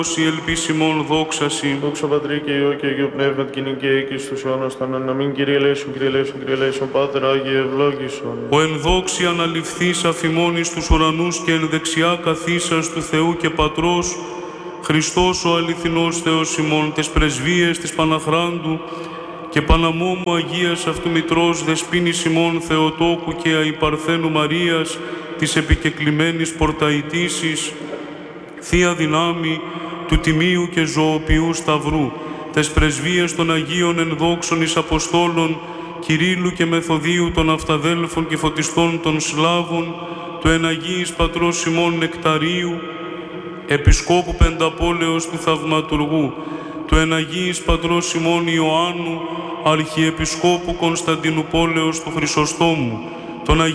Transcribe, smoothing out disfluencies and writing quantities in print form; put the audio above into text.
η ελπίσιμον δόξαση. Δόξα Πατρί και Υιό και Αγίο Πνεύμα την και εις τους αιώνας των να μην Κύριε ελέησον, Κύριε ελέησον, Κύριε ελέησον, Πάτερ Άγιε ευλόγησον. Ο εν δόξη αναληφθείς αφημών εις τους ουρανούς και εν δεξιά καθίσας του Θεού και Πατρός, Χριστός ο αληθινός Θεός ημών, τες πρεσβείες της Παναχράντου και Παναμόμου Αγίας αυτού Μητρός, δεσπίνης ημών Θεοτόκου και Αϊπαρθένου Μαρίας, της επικεκλημένης πορταϊτήσης, Θεία Δυνάμει του Τιμίου και Ζωοποιού Σταυρού, τες πρεσβείες των Αγίων ενδόξων εις Αποστόλων, Κυρίλλου και Μεθοδίου των Αυταδέλφων και Φωτιστών των Σλάβων, του εν Αγίης Πατρός ημών Νεκταρίου, Επισκόπου Πενταπόλεως του Θαυματουργού, του εν Αγίης Πατρός ημών Ιωάννου, Αρχιεπισκόπου Κωνσταντινουπόλεως του Χρυσοστόμου, των